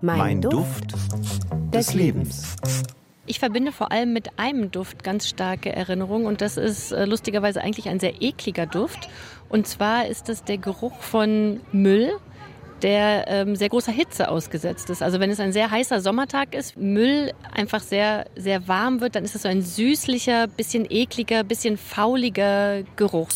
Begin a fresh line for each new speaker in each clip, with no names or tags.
Mein Duft des Lebens.
Ich verbinde vor allem mit einem Duft ganz starke Erinnerungen und das ist lustigerweise eigentlich ein sehr ekliger Duft. Und zwar ist das der Geruch von Müll, der sehr großer Hitze ausgesetzt ist. Also wenn es ein sehr heißer Sommertag ist, Müll einfach sehr, sehr warm wird, dann ist es so ein süßlicher, bisschen ekliger, bisschen fauliger Geruch.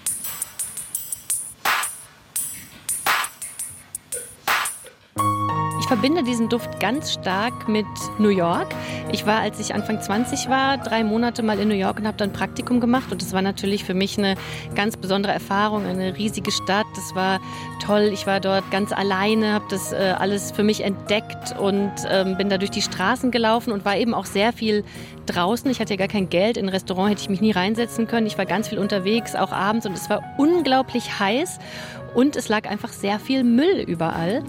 Ich verbinde diesen Duft ganz stark mit New York. Ich war, als ich Anfang 20 war, 3 Monate mal in New York und habe dann ein Praktikum gemacht. Und das war natürlich für mich eine ganz besondere Erfahrung, eine riesige Stadt. Das war toll. Ich war dort ganz alleine, habe das alles für mich entdeckt und bin da durch die Straßen gelaufen und war eben auch sehr viel draußen. Ich hatte ja gar kein Geld. In ein Restaurant hätte ich mich nie reinsetzen können. Ich war ganz viel unterwegs, auch abends. Und es war unglaublich heiß. Und es lag einfach sehr viel Müll überall.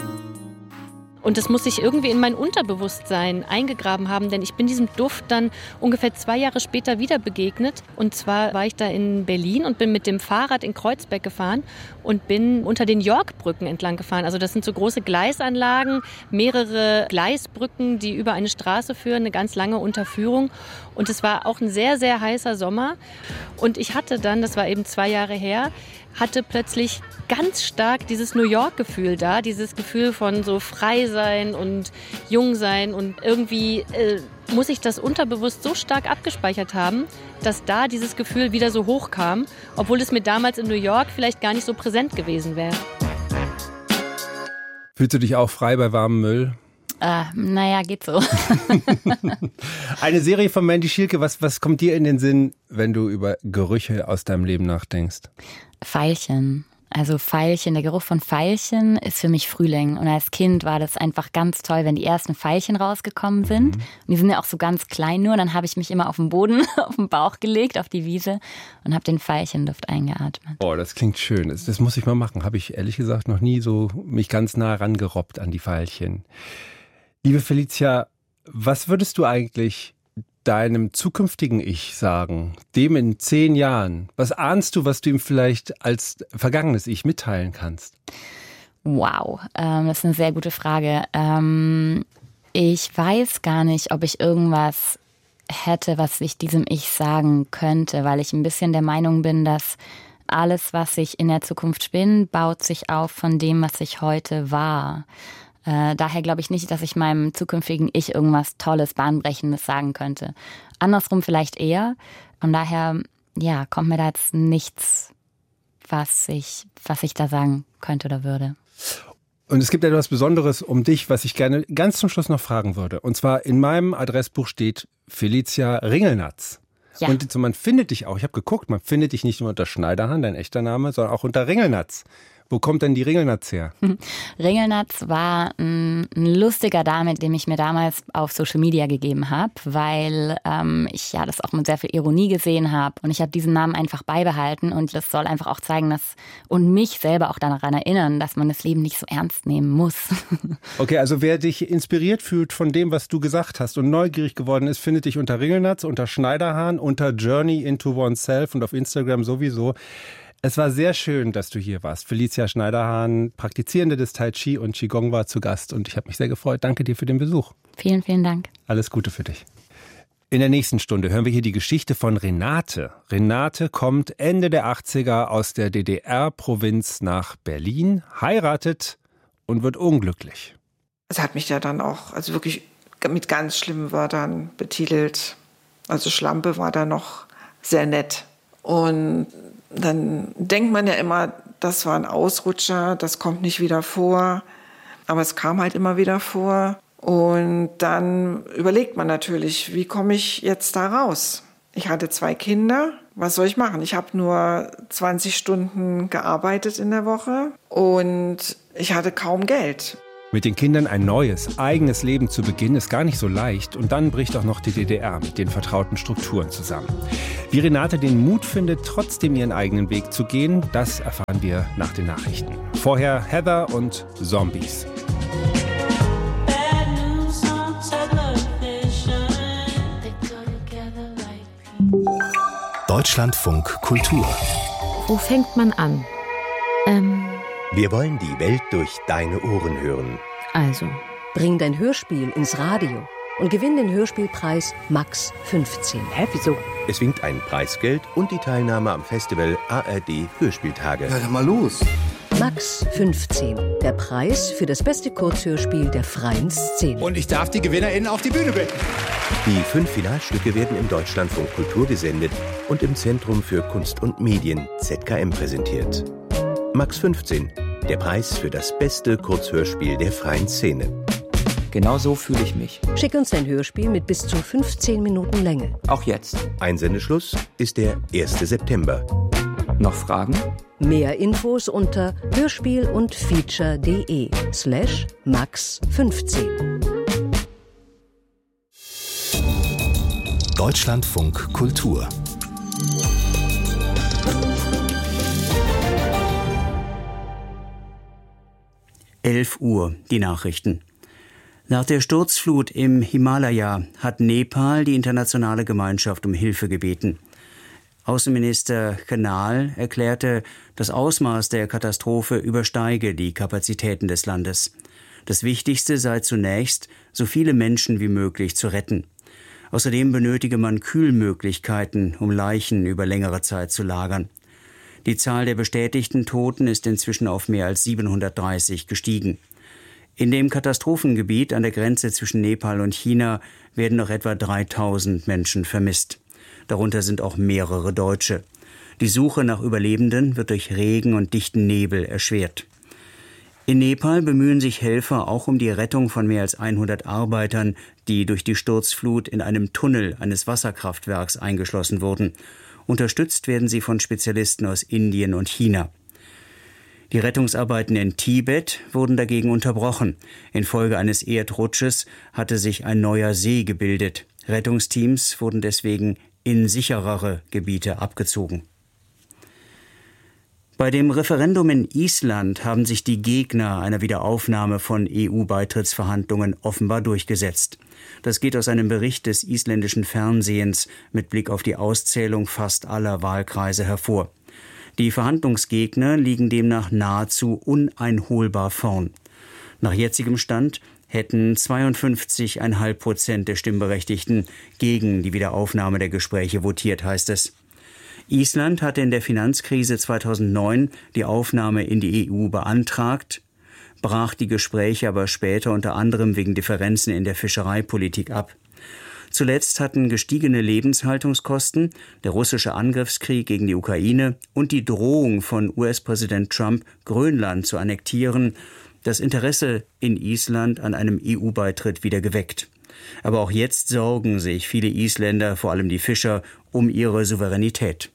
Und das muss sich irgendwie in mein Unterbewusstsein eingegraben haben, denn ich bin diesem Duft dann ungefähr 2 Jahre später wieder begegnet. Und zwar war ich da in Berlin und bin mit dem Fahrrad in Kreuzberg gefahren und bin unter den Yorkbrücken entlang gefahren. Also das sind so große Gleisanlagen, mehrere Gleisbrücken, die über eine Straße führen, eine ganz lange Unterführung. Und es war auch ein sehr, sehr heißer Sommer. Und ich hatte dann, das war eben 2 Jahre her, hatte plötzlich ganz stark dieses New York-Gefühl da, dieses Gefühl von so frei sein und jung sein und irgendwie muss ich das unterbewusst so stark abgespeichert haben, dass da dieses Gefühl wieder so hochkam, obwohl es mir damals in New York vielleicht gar nicht so präsent gewesen wäre.
Fühlst du dich auch frei bei warmem Müll?
Naja, geht so.
Eine Serie von Mandy Schielke, was kommt dir in den Sinn, wenn du über Gerüche aus deinem Leben nachdenkst?
Veilchen. Also Veilchen, der Geruch von Veilchen ist für mich Frühling. Und als Kind war das einfach ganz toll, wenn die ersten Veilchen rausgekommen sind. Und die sind ja auch so ganz klein nur. Dann habe ich mich immer auf den Boden, auf den Bauch gelegt, auf die Wiese und habe den Veilchenduft eingeatmet.
Oh, das klingt schön. Das muss ich mal machen. Habe ich ehrlich gesagt noch nie so mich ganz nah rangerobbt an die Veilchen. Liebe Felicia, was würdest du eigentlich deinem zukünftigen Ich sagen, dem in 10 Jahren? Was ahnst du, was du ihm vielleicht als vergangenes Ich mitteilen kannst?
Wow, das ist eine sehr gute Frage. Ich weiß gar nicht, ob ich irgendwas hätte, was ich diesem Ich sagen könnte, weil ich ein bisschen der Meinung bin, dass alles, was ich in der Zukunft bin, baut sich auf von dem, was ich heute war. Daher glaube ich nicht, dass ich meinem zukünftigen Ich irgendwas Tolles, Bahnbrechendes sagen könnte. Andersrum vielleicht eher. Und daher, ja, kommt mir da jetzt nichts, was ich da sagen könnte oder würde.
Und es gibt etwas Besonderes um dich, was ich gerne ganz zum Schluss noch fragen würde. Und zwar in meinem Adressbuch steht Felicia Ringelnatz. Ja. Und man findet dich auch, ich habe geguckt, man findet dich nicht nur unter Schneiderhahn, dein echter Name, sondern auch unter Ringelnatz. Wo kommt denn die Ringelnatz her?
Ringelnatz war ein lustiger Name, den ich mir damals auf Social Media gegeben habe, weil ich ja das auch mit sehr viel Ironie gesehen habe. Und ich habe diesen Namen einfach beibehalten und das soll einfach auch zeigen, dass und mich selber auch daran erinnern, dass man das Leben nicht so ernst nehmen muss.
Okay, also wer dich inspiriert fühlt von dem, was du gesagt hast und neugierig geworden ist, findet dich unter Ringelnatz, unter Schneiderhahn, unter Journey into Oneself und auf Instagram sowieso. Es war sehr schön, dass du hier warst. Felicia Schneiderhahn, Praktizierende des Tai Chi und Qigong, war zu Gast und ich habe mich sehr gefreut. Danke dir für den Besuch.
Vielen, vielen Dank.
Alles Gute für dich. In der nächsten Stunde hören wir hier die Geschichte von Renate. Renate kommt Ende der 80er aus der DDR-Provinz nach Berlin, heiratet und wird unglücklich.
Es hat mich ja dann auch wirklich mit ganz schlimmen Wörtern betitelt. Also Schlampe war da noch sehr nett. Und dann denkt man ja immer, das war ein Ausrutscher, das kommt nicht wieder vor. Aber es kam halt immer wieder vor. Und dann überlegt man natürlich, wie komme ich jetzt da raus? Ich hatte 2 Kinder, was soll ich machen? Ich habe nur 20 Stunden gearbeitet in der Woche und ich hatte kaum Geld.
Mit den Kindern ein neues, eigenes Leben zu beginnen, ist gar nicht so leicht. Und dann bricht auch noch die DDR mit den vertrauten Strukturen zusammen. Wie Renate den Mut findet, trotzdem ihren eigenen Weg zu gehen, das erfahren wir nach den Nachrichten. Vorher Heather und Zombies.
Deutschlandfunk Kultur.
Wo fängt man an?
Wir wollen die Welt durch deine Ohren hören.
Also,
Bring dein Hörspiel ins Radio und gewinn den Hörspielpreis Max 15.
Hä, wieso?
Es winkt ein Preisgeld und die Teilnahme am Festival ARD Hörspieltage.
Ja, dann mal los.
Max 15. Der Preis für das beste Kurzhörspiel der freien Szene.
Und ich darf die GewinnerInnen auf die Bühne bitten.
Die 5 Finalstücke werden im Deutschlandfunk Kultur gesendet und im Zentrum für Kunst und Medien ZKM präsentiert. Max 15. Der Preis für das beste Kurzhörspiel der freien Szene.
Genau so fühle ich mich.
Schick uns dein Hörspiel mit bis zu 15 Minuten Länge.
Auch jetzt.
Einsendeschluss ist der 1. September.
Noch Fragen?
Mehr Infos unter hörspiel-und-feature.de/max15.
Deutschlandfunk Kultur.
Uhr, die Nachrichten. Nach der Sturzflut im Himalaya hat Nepal die internationale Gemeinschaft um Hilfe gebeten. Außenminister Khanal erklärte, das Ausmaß der Katastrophe übersteige die Kapazitäten des Landes. Das Wichtigste sei zunächst, so viele Menschen wie möglich zu retten. Außerdem benötige man Kühlmöglichkeiten, um Leichen über längere Zeit zu lagern. Die Zahl der bestätigten Toten ist inzwischen auf mehr als 730 gestiegen. In dem Katastrophengebiet an der Grenze zwischen Nepal und China werden noch etwa 3000 Menschen vermisst. Darunter sind auch mehrere Deutsche. Die Suche nach Überlebenden wird durch Regen und dichten Nebel erschwert. In Nepal bemühen sich Helfer auch um die Rettung von mehr als 100 Arbeitern, die durch die Sturzflut in einem Tunnel eines Wasserkraftwerks eingeschlossen wurden. Unterstützt werden sie von Spezialisten aus Indien und China. Die Rettungsarbeiten in Tibet wurden dagegen unterbrochen. Infolge eines Erdrutsches hatte sich ein neuer See gebildet. Rettungsteams wurden deswegen in sicherere Gebiete abgezogen. Bei dem Referendum in Island haben sich die Gegner einer Wiederaufnahme von EU-Beitrittsverhandlungen offenbar durchgesetzt. Das geht aus einem Bericht des isländischen Fernsehens mit Blick auf die Auszählung fast aller Wahlkreise hervor. Die Verhandlungsgegner liegen demnach nahezu uneinholbar vorn. Nach jetzigem Stand hätten 52,5% der Stimmberechtigten gegen die Wiederaufnahme der Gespräche votiert, heißt es. Island hatte in der Finanzkrise 2009 die Aufnahme in die EU beantragt, brach die Gespräche aber später unter anderem wegen Differenzen in der Fischereipolitik ab. Zuletzt hatten gestiegene Lebenshaltungskosten, der russische Angriffskrieg gegen die Ukraine und die Drohung von US-Präsident Trump, Grönland zu annektieren, das Interesse in Island an einem EU-Beitritt wieder geweckt. Aber auch jetzt sorgen sich viele Isländer, vor allem die Fischer, um ihre Souveränität.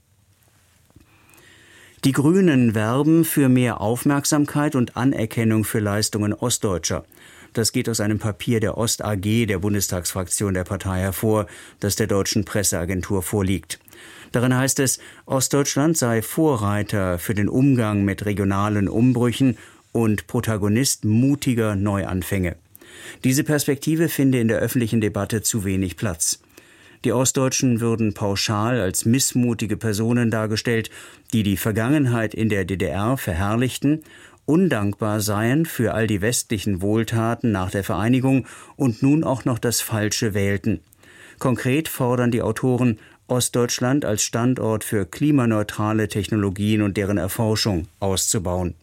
Die Grünen werben für mehr Aufmerksamkeit und Anerkennung für Leistungen Ostdeutscher. Das geht aus einem Papier der Ost AG, der Bundestagsfraktion der Partei, hervor, das der deutschen Presseagentur vorliegt. Darin heißt es, Ostdeutschland sei Vorreiter für den Umgang mit regionalen Umbrüchen und Protagonist mutiger Neuanfänge. Diese Perspektive finde in der öffentlichen Debatte zu wenig Platz. Die Ostdeutschen würden pauschal als missmutige Personen dargestellt, die die Vergangenheit in der DDR verherrlichten, undankbar seien für all die westlichen Wohltaten nach der Vereinigung und nun auch noch das Falsche wählten. Konkret fordern die Autoren, Ostdeutschland als Standort für klimaneutrale Technologien und deren Erforschung auszubauen.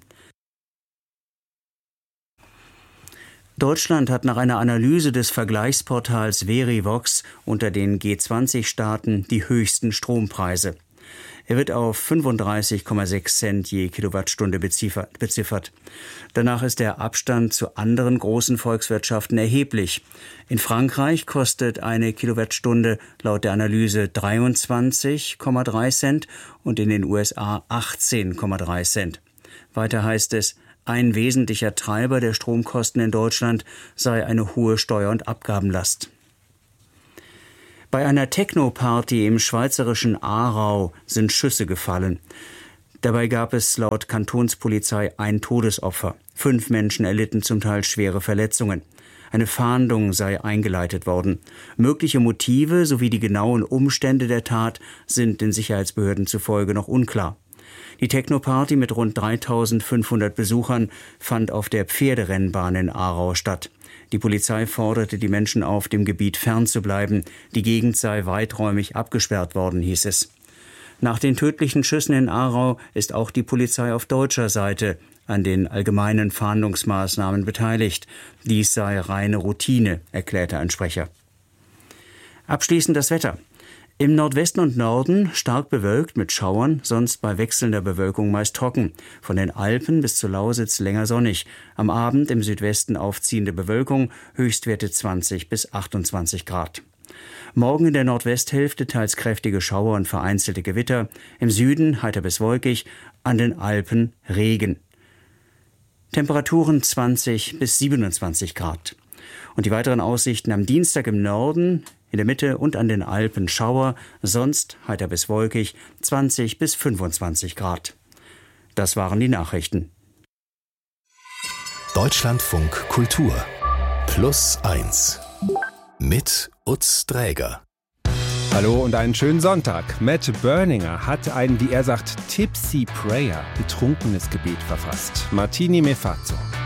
Deutschland hat nach einer Analyse des Vergleichsportals Verivox unter den G20-Staaten die höchsten Strompreise. Er wird auf 35,6 Cent je Kilowattstunde beziffert. Danach ist der Abstand zu anderen großen Volkswirtschaften erheblich. In Frankreich kostet eine Kilowattstunde laut der Analyse 23,3 Cent und in den USA 18,3 Cent. Weiter heißt es, ein wesentlicher Treiber der Stromkosten in Deutschland sei eine hohe Steuer- und Abgabenlast. Bei einer Techno-Party im schweizerischen Aarau sind Schüsse gefallen. Dabei gab es laut Kantonspolizei ein Todesopfer. 5 Menschen erlitten zum Teil schwere Verletzungen. Eine Fahndung sei eingeleitet worden. Mögliche Motive sowie die genauen Umstände der Tat sind den Sicherheitsbehörden zufolge noch unklar. Die Techno-Party mit rund 3.500 Besuchern fand auf der Pferderennbahn in Aarau statt. Die Polizei forderte die Menschen auf, dem Gebiet fernzubleiben. Die Gegend sei weiträumig abgesperrt worden, hieß es. Nach den tödlichen Schüssen in Aarau ist auch die Polizei auf deutscher Seite an den allgemeinen Fahndungsmaßnahmen beteiligt. Dies sei reine Routine, erklärte ein Sprecher. Abschließend das Wetter. Im Nordwesten und Norden stark bewölkt mit Schauern, sonst bei wechselnder Bewölkung meist trocken. Von den Alpen bis zur Lausitz länger sonnig. Am Abend im Südwesten aufziehende Bewölkung, Höchstwerte 20 bis 28 Grad. Morgen in der Nordwesthälfte teils kräftige Schauer und vereinzelte Gewitter. Im Süden heiter bis wolkig, an den Alpen Regen. Temperaturen 20 bis 27 Grad. Und die weiteren Aussichten am Dienstag im Norden, in der Mitte und an den Alpen Schauer, sonst heiter bis wolkig, 20 bis 25 Grad. Das waren die Nachrichten.
Deutschlandfunk Kultur +1 mit Utz Dräger.
Hallo und einen schönen Sonntag. Matt Berninger hat ein, wie er sagt, Tipsy Prayer, betrunkenes Gebet verfasst. Martini me faccio.